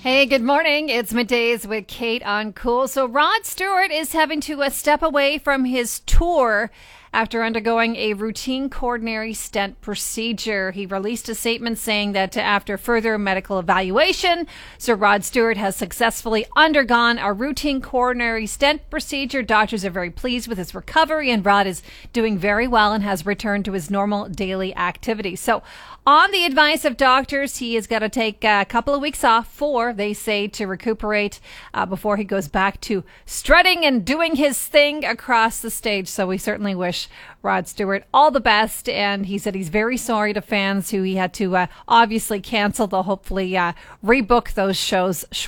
Hey, good morning. It's Middays with Kate on Cool. So Rod Stewart is having to step away from his tour after undergoing a routine coronary stent procedure. He released a statement saying that after further medical evaluation, Sir Rod Stewart has successfully undergone a routine coronary stent procedure. Doctors are very pleased with his recovery, and Rod is doing very well and has returned to his normal daily activities. So on the advice of doctors, he has got to take a couple of weeks off they say, to recuperate before he goes back to strutting and doing his thing across the stage. So we certainly wish Rod Stewart all the best. And he said he's very sorry to fans who he had to obviously cancel. They'll hopefully rebook those shows